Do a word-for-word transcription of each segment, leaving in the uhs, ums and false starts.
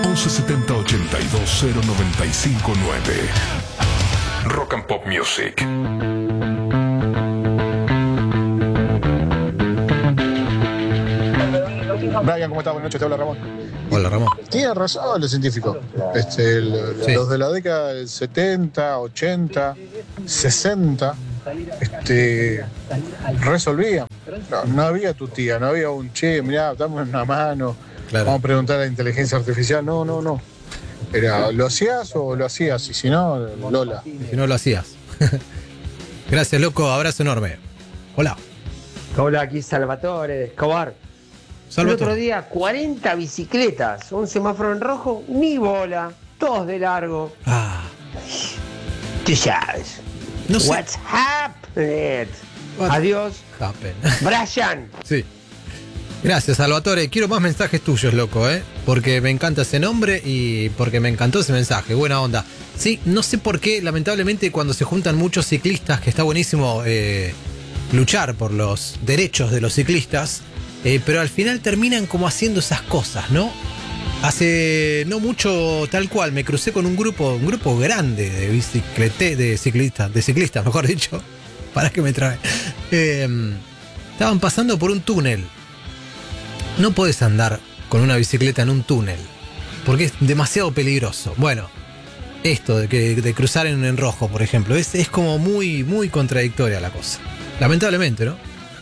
once setenta ochenta y dos cero noventa y cinco nueve. Rock and Pop Music. Brian, ¿cómo estás? Buenas noches, te habla Ramón. Hola, Ramón. Tiene razón los científicos. Este, el, sí. Los de la década del setenta, ochenta, sesenta, este, resolvían. No, no había tu tía, no había un che, mirá, dame una mano, claro. Vamos a preguntar a la inteligencia artificial. No, no, no. Era, ¿lo hacías o lo hacías? Y si no, Lola. Y si no, lo hacías. Gracias, loco. Abrazo enorme. Hola. Hola, aquí Salvatore de Escobar. Salvatore. El otro día, cuarenta bicicletas, un semáforo en rojo, ni bola, todos de largo. Ah. Tú sabes. No sé. What's happened? What Adiós. Happened. Brian. Sí. Gracias, Salvatore. Quiero más mensajes tuyos, loco, ¿eh? Porque me encanta ese nombre y porque me encantó ese mensaje. Buena onda. Sí, no sé por qué, lamentablemente, cuando se juntan muchos ciclistas, que está buenísimo eh, luchar por los derechos de los ciclistas, eh, pero al final terminan como haciendo esas cosas, ¿no? Hace no mucho, tal cual, me crucé con un grupo, un grupo grande de biciclete, de ciclistas, de ciclistas, mejor dicho. Para que me trae. Eh, estaban pasando por un túnel. No podés andar con una bicicleta en un túnel, porque es demasiado peligroso. Bueno, esto de, que, de cruzar en, en rojo, por ejemplo, es, es como muy, muy contradictoria la cosa. Lamentablemente, ¿no?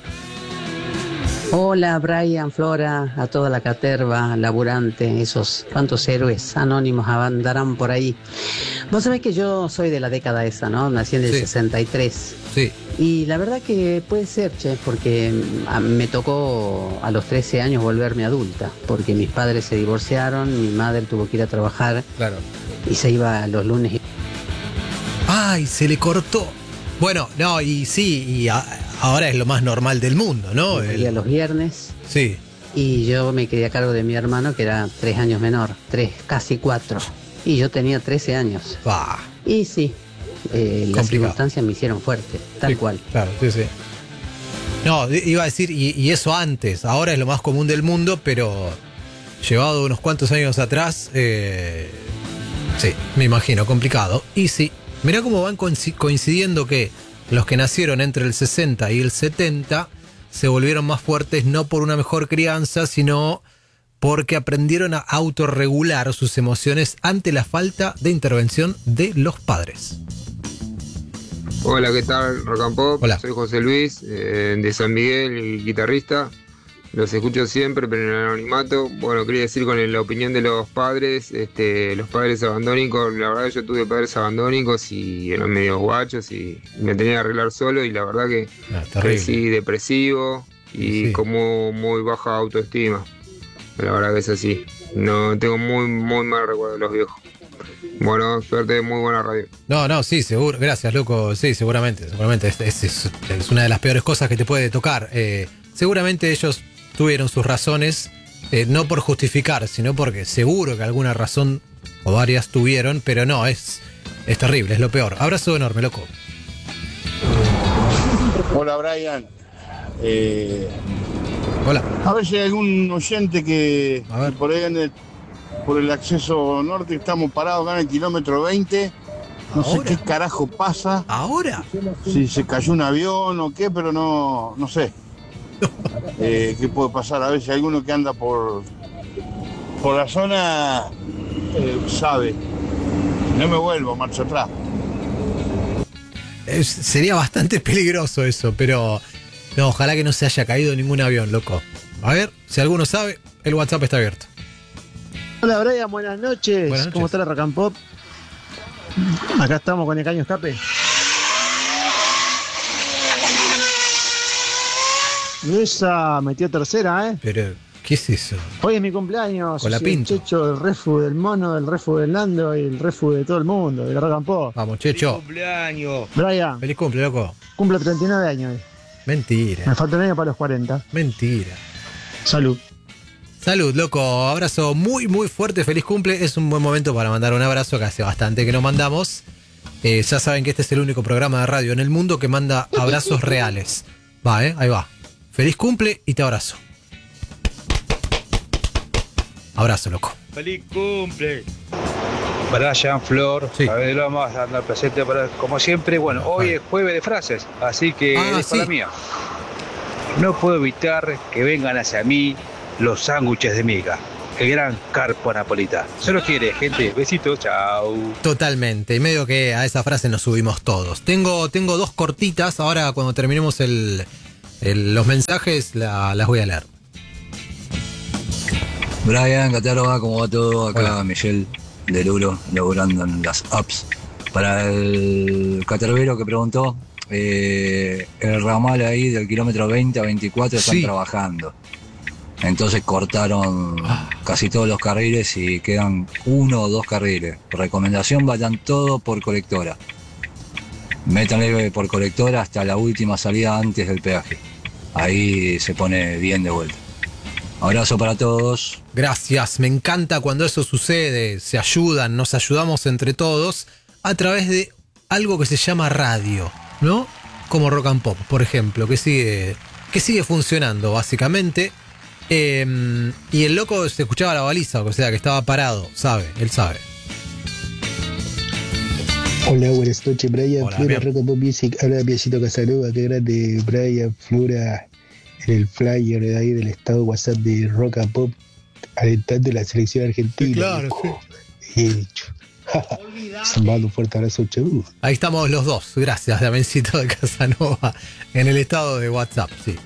Hola, Brian, Flora, a toda la caterva laburante, esos cuantos héroes anónimos andarán por ahí. Vos sabés que yo soy de la década esa, ¿no? Nací en el sí. sesenta y tres. Sí. Y la verdad que puede ser, che, porque me tocó a los trece años volverme adulta, porque mis padres se divorciaron, mi madre tuvo que ir a trabajar. Claro. Y se iba los lunes. ¡Ay, se le cortó! Bueno, no, y sí, y a, ahora es lo más normal del mundo, ¿no? Me El... los viernes. Sí. Y yo me quedé a cargo de mi hermano, que era tres años menor, tres, casi cuatro. Y yo tenía trece años. Bah. Y sí, eh, las circunstancias me hicieron fuerte, tal sí, cual. Claro, sí, sí. No, iba a decir, y, y eso antes, ahora es lo más común del mundo, pero llevado unos cuantos años atrás, eh, sí, me imagino, complicado. Y sí. Mirá cómo van coincidiendo que los que nacieron entre el sesenta y el setenta se volvieron más fuertes no por una mejor crianza, sino porque aprendieron a autorregular sus emociones ante la falta de intervención de los padres. Hola, ¿qué tal? Rock and Pop. Hola. Soy José Luis, eh, de San Miguel, y guitarrista. Los escucho siempre, pero en el anonimato. Bueno, quería decir con la opinión de los padres, este, los padres abandónicos, la verdad yo tuve padres abandónicos y eran medio guachos y me tenía que arreglar solo y la verdad que ah, crecí depresivo y sí. Como muy baja autoestima. La verdad que es así. No tengo muy, muy mal recuerdo de los viejos. Bueno, suerte, muy buena radio. No, no, sí, seguro. Gracias, loco. Sí, seguramente. Seguramente es, es, es, es una de las peores cosas que te puede tocar. Eh, seguramente ellos tuvieron sus razones, eh, no por justificar, sino porque seguro que alguna razón o varias tuvieron, pero no, es, es terrible, es lo peor. Abrazo enorme, loco. Hola, Brian. Eh, Hola. A ver si hay algún oyente que por ahí en el, por el acceso norte estamos parados acá en el kilómetro veinte. No ¿Ahora? sé qué carajo pasa. ¿Ahora? Si se cayó un avión o qué, pero no, no sé. Eh, ¿Qué puede pasar? A ver si alguno que anda por por la zona eh, sabe. No me vuelvo, marcha atrás. Es, sería bastante peligroso eso, pero no, ojalá que no se haya caído ningún avión, loco. A ver, si alguno sabe, el WhatsApp está abierto. Hola, Brian, buenas noches. Buenas noches. ¿Cómo está la Rock and Pop? Acá estamos con el caño escape. Esa metió tercera, ¿eh? Pero, ¿qué es eso? Hoy es mi cumpleaños. Con la Pinto. El Checho, del refu del mono, del refu del Nando y el refu de todo el mundo, de la Rock and Pop. Vamos, Checho. ¡Feliz cumpleaños! Brian. Feliz cumple, loco. Cumple treinta y nueve años. Mentira. Me falta un año para los cuarenta. Mentira. Salud. Salud, loco. Abrazo muy, muy fuerte. Feliz cumple. Es un buen momento para mandar un abrazo, que hace bastante que no mandamos. Eh, ya saben que este es el único programa de radio en el mundo que manda abrazos reales. Va, ¿eh? Ahí va. Feliz cumple y te abrazo. Abrazo, loco. ¡Feliz cumple! Brian, Flor, Sí. a ver, vamos a andar presente para, como siempre. Bueno, hoy es jueves de frases, así que Ah, es para sí. mía. No puedo evitar que vengan hacia mí los sándwiches de miga. El gran carpo napolitano. Se los quiere, gente. Besitos, chao. Totalmente, y medio que a esa frase nos subimos todos. Tengo, tengo dos cortitas, ahora cuando terminemos el, el- los mensajes la- las voy a leer. Brian, Catarba, ¿cómo va todo? Acá Hola. Michelle de Lulo, laburando en las apps. Para el caterbero que preguntó, eh, el ramal ahí del kilómetro veinte a veinticuatro están Sí. trabajando. Entonces cortaron casi todos los carriles y quedan uno o dos carriles. Recomendación, vayan todo por colectora. Métanle por colectora hasta la última salida antes del peaje. Ahí se pone bien de vuelta. Abrazo para todos. Gracias, me encanta cuando eso sucede, se ayudan, nos ayudamos entre todos a través de algo que se llama radio, ¿no? Como Rock and Pop, por ejemplo, que sigue, que sigue funcionando básicamente. Eh, y el loco se escuchaba la baliza, o sea que estaba parado, sabe, él sabe. Hola, buenas noches, Brian. Hola, Flora, bien. Rock and Pop Music. Habla Piacito Casanova, qué grande, Brian, Flora, en el flyer de ahí del estado WhatsApp de Rock and Pop, alentando la selección argentina. Claro, sí. He dicho. Les mando un fuerte abrazo, chau. Ahí estamos los dos, gracias, Damencito de Casanova, en el estado de WhatsApp, sí.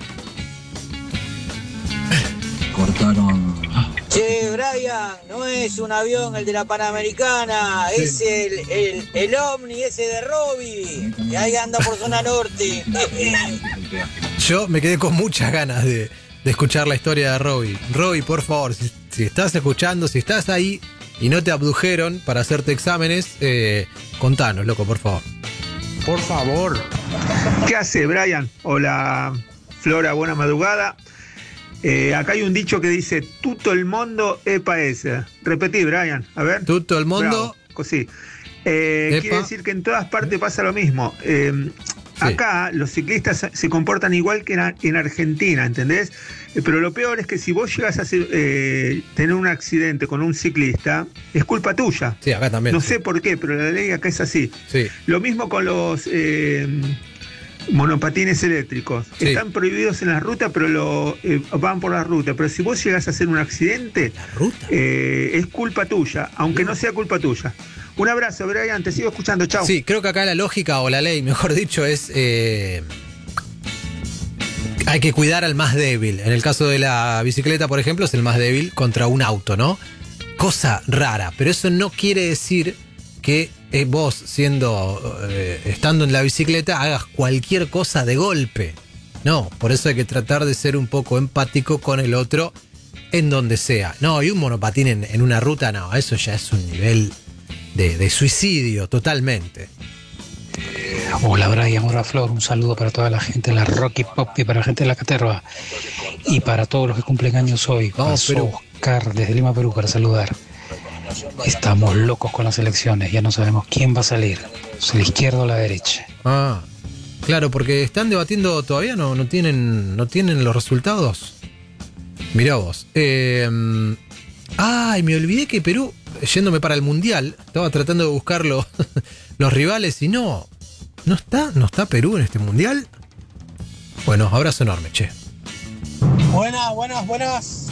Cortaron. Che, Brian, no es un avión el de la Panamericana, Sí. es el, el, el Omni ese de Robbie, que ahí anda por zona norte. Yo me quedé con muchas ganas de, de escuchar la historia de Robbie. Robbie, por favor, si, si estás escuchando, si estás ahí y no te abdujeron para hacerte exámenes, eh, contanos, loco, por favor. Por favor. ¿Qué hace, Brian? Hola, Flora, buena madrugada. Eh, acá hay un dicho que dice, tutto el mundo es paese. Repetí, Brian, a ver. Tutto el mundo. Bravo, sí. Eh, quiere decir que en todas partes pasa lo mismo. Eh, Acá los ciclistas se comportan igual que en, en Argentina, ¿entendés? Eh, Pero lo peor es que si vos llegas a hacer, eh, tener un accidente con un ciclista, es culpa tuya. Sí, acá también. No sí. sé por qué, pero la ley acá es así. Sí. Lo mismo con los eh, monopatines eléctricos. Sí. Están prohibidos en la ruta, pero lo, eh, van por la ruta. Pero si vos llegas a hacer un accidente, eh, es culpa tuya, aunque no sea culpa tuya. Un abrazo, Brian, te sigo escuchando, chao. Sí, creo que acá la lógica o la ley, mejor dicho, es eh, hay que cuidar al más débil. En el caso de la bicicleta, por ejemplo, es el más débil contra un auto, ¿no? Cosa rara, pero eso no quiere decir que eh, vos, siendo eh, estando en la bicicleta, hagas cualquier cosa de golpe. No, por eso hay que tratar de ser un poco empático con el otro en donde sea. No, y un monopatín en, en una ruta, no, eso ya es un nivel de, de suicidio totalmente. Hola Brian, hola Flor, un saludo para toda la gente de la Rocky Pop y para la gente de la Caterva y para todos los que cumplen años hoy. Vamos, Pasó Perú. Oscar desde Lima, Perú, para saludar. Estamos locos con las elecciones, ya no sabemos quién va a salir, si la izquierda o la derecha. Ah, claro, porque están debatiendo todavía, no, no tienen, no tienen los resultados. Mirá vos. Eh, ay, me olvidé que Perú, yéndome para el Mundial, estaba tratando de buscar los, los rivales y no. ¿No está? ¿No está Perú en este Mundial? Bueno, abrazo enorme, che. Buenas, buenas, buenas.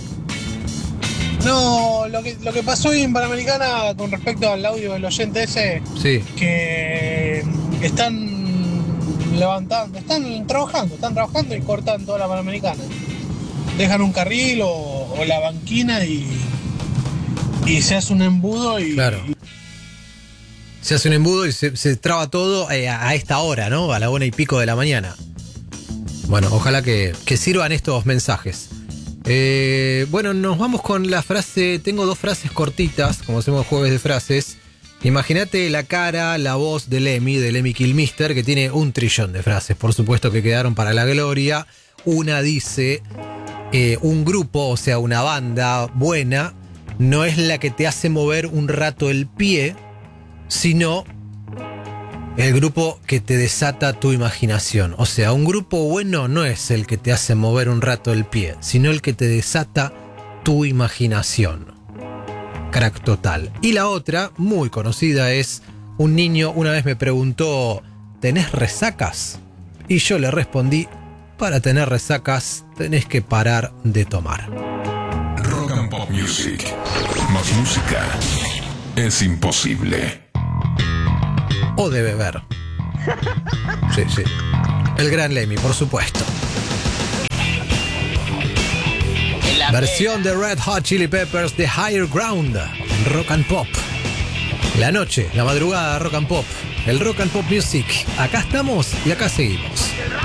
No, lo que, lo que pasó hoy en Panamericana con respecto al audio del oyente ese, Sí. que están levantando, están trabajando, están trabajando y cortan toda la Panamericana. Dejan un carril o, o la banquina y, y se hace un embudo y... Claro. Se hace un embudo y se, se traba todo eh, a esta hora, ¿no? A la una y pico de la mañana. Bueno, ojalá que, que sirvan estos mensajes. Eh, bueno, nos vamos con la frase. Tengo dos frases cortitas, como hacemos jueves de frases. Imagínate la cara, la voz de Lemmy, de Lemmy Kilmister, que tiene un trillón de frases, por supuesto, que quedaron para la gloria. Una dice, eh, un grupo, o sea, una banda buena, no es la que te hace mover un rato el pie, sino el grupo que te desata tu imaginación. O sea, un grupo bueno no es el que te hace mover un rato el pie, sino el que te desata tu imaginación. crack total. Y la otra, muy conocida, es un niño una vez me preguntó, ¿tenés resacas? Y yo le respondí, para tener resacas tenés que parar de tomar. Rock and Pop Music. Más música es imposible. O de beber. Sí, sí. El gran Lemmy, por supuesto. Versión de Red Hot Chili Peppers de Higher Ground en Rock and Pop. La noche, la madrugada, Rock and Pop. El Rock and Pop Music. Acá estamos y acá seguimos.